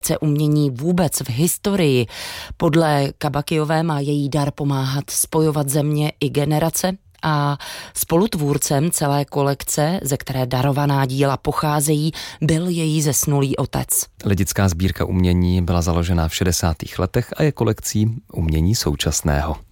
umění vůbec v historii. Podle Kabakiové má její dar pomáhat spojovat země i generace a spolutvůrcem celé kolekce, ze které darovaná díla pocházejí, byl její zesnulý otec. Lidická sbírka umění byla založena v 60. letech a je kolekcí umění současného.